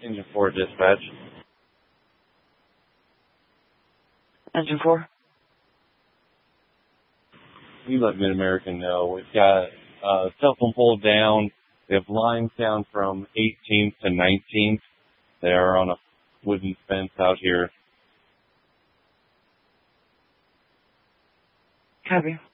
Engine 4 dispatch. Engine 4? You let Mid-American know. We've got cell phone pole down. We have lines down from 18th to 19th. They are on a wooden fence out here. Copy.